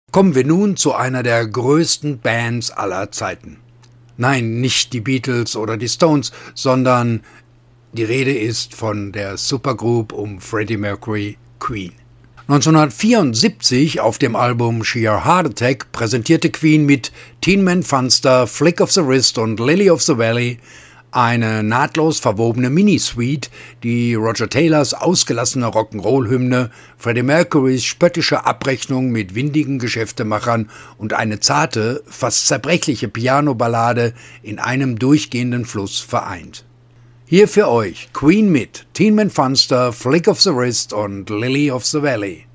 Kommen wir nun zu einer der größten Bands aller Zeiten. Nein, nicht die Beatles oder die Stones, sondern die Rede ist von der Supergroup um Freddie Mercury, Queen. 1974 auf dem Album Sheer Heart Attack präsentierte Queen mit Teen Man Funster, Flick of the Wrist und Lily of the Valley eine nahtlos verwobene Minisuite, die Roger Taylors ausgelassene Rock'n'Roll-Hymne, Freddie Mercurys spöttische Abrechnung mit windigen Geschäftemachern und eine zarte, fast zerbrechliche Piano-Ballade in einem durchgehenden Fluss vereint. Hier für euch Queen mit Teen Man Funster, Flick of the Wrist und Lily of the Valley.